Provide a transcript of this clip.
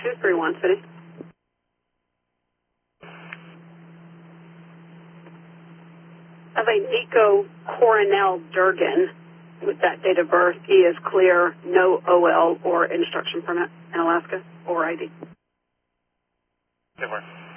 231 City. Of a Nico Coronel Durgan with that date of birth. He is clear, no OL or instruction permit in Alaska or ID. Good work.